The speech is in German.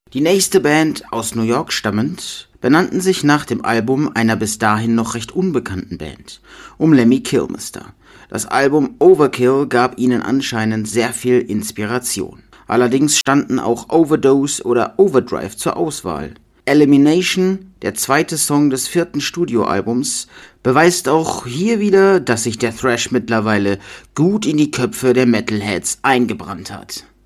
Die nächste Band, aus New York stammend, benannten sich nach dem Album einer bis dahin noch recht unbekannten Band, um Lemmy Kilmister. Das Album Overkill gab ihnen anscheinend sehr viel Inspiration. Allerdings standen auch Overdose oder Overdrive zur Auswahl. Elimination, der zweite Song des 4. Studioalbums, beweist auch hier wieder, dass sich der Thrash mittlerweile gut in die Köpfe der Metalheads eingebrannt hat.